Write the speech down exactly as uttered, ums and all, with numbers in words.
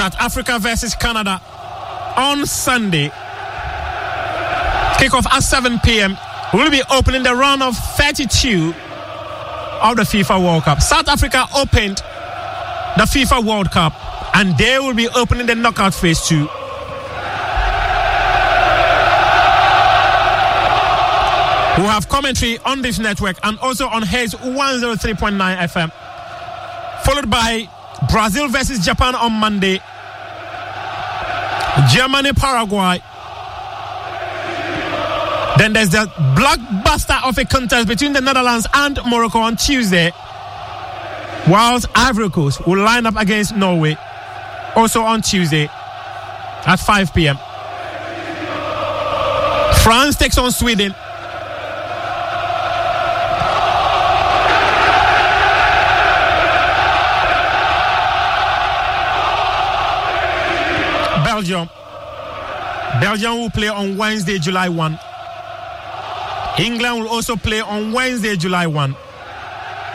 South Africa versus Canada on Sunday. Kickoff at seven p.m. We'll be opening the round of thirty-two of the FIFA World Cup. South Africa opened the FIFA World Cup, and they will be opening the knockout phase two. We'll have commentary on this network and also on Hayes one oh three point nine F M. Followed by Brazil versus Japan on Monday. Germany, Paraguay. Then there's the blockbuster of a contest between the Netherlands and Morocco on Tuesday. Whilst Ivory Coast will line up against Norway also on Tuesday at five p.m. France takes on Sweden. Belgium. Belgium will play on Wednesday, July first. England will also play on Wednesday, July first.